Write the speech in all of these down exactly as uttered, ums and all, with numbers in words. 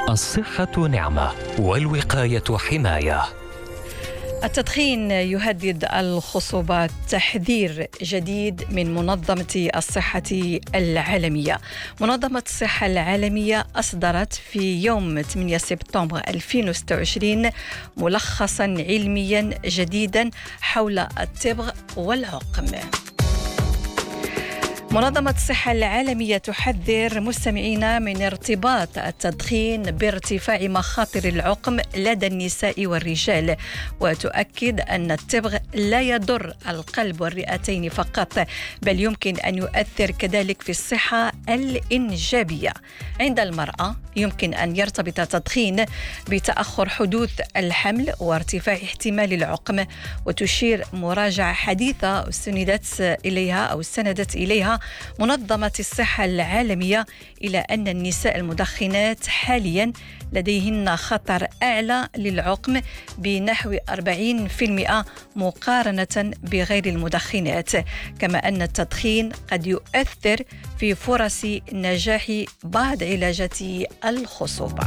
الصحة نعمة والوقاية حماية. التدخين يهدد الخصوبات. تحذير جديد من منظمة الصحة العالمية. منظمة الصحة العالمية أصدرت في يوم ثمانية سبتمبر ألفين وستة وعشرين ملخصاً علمياً جديداً حول التبغ والعقم. منظمة الصحة العالمية تحذر مستمعينا من ارتباط التدخين بارتفاع مخاطر العقم لدى النساء والرجال، وتؤكد أن التبغ لا يضر القلب والرئتين فقط، بل يمكن أن يؤثر كذلك في الصحة الإنجابية. عند المرأة يمكن أن يرتبط التدخين بتأخر حدوث الحمل وارتفاع احتمال العقم، وتشير مراجعة حديثة استندت إليها أو استندت إليها منظمة الصحة العالمية إلى أن النساء المدخنات حالياً لديهن خطر أعلى للعقم بنحو أربعين بالمئة مقارنة بغير المدخنات، كما أن التدخين قد يؤثر في فرص نجاح بعض علاجات الخصوبة.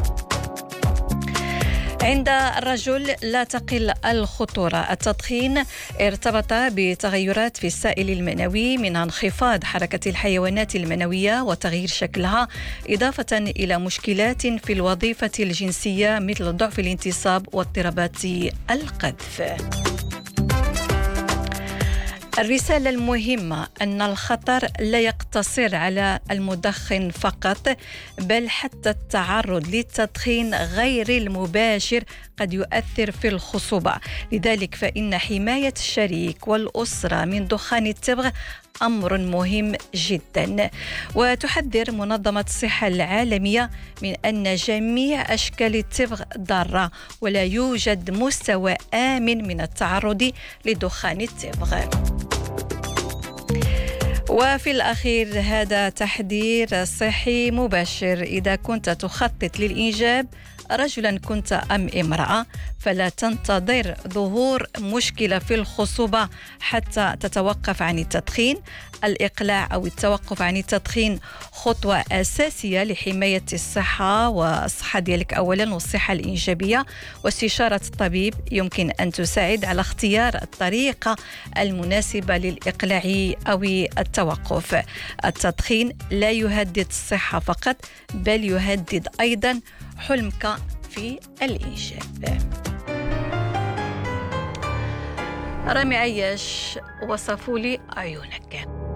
عند الرجل لا تقل الخطورة. التدخين ارتبط بتغيرات في السائل المنوي، منها انخفاض حركة الحيوانات المنوية وتغيير شكلها، إضافة إلى مشكلات في الوظيفة الجنسية مثل ضعف الانتصاب واضطرابات القذف. الرسالة المهمة أن الخطر لا يقتصر على المدخن فقط، بل حتى التعرض للتدخين غير المباشر قد يؤثر في الخصوبة. لذلك فإن حماية الشريك والأسرة من دخان التبغ أمر مهم جدا. وتحذر منظمة الصحة العالمية من أن جميع أشكال التبغ ضارة، ولا يوجد مستوى آمن من التعرض لدخان التبغ. وفي الأخير هذا تحذير صحي مباشر: إذا كنت تخطط للإنجاب، رجلاً كنت أم امرأة، فلا تنتظر ظهور مشكلة في الخصوبة حتى تتوقف عن التدخين. الإقلاع أو التوقف عن التدخين خطوة أساسية لحماية الصحة والصحة ديالك أولاً والصحة الإنجابية، واستشارة الطبيب يمكن أن تساعد على اختيار الطريقة المناسبة للإقلاع أو التوقف. التدخين لا يهدد الصحة فقط، بل يهدد أيضاً حلمك في الإنجاب. رامي عياش، وصفوا لي عيونك.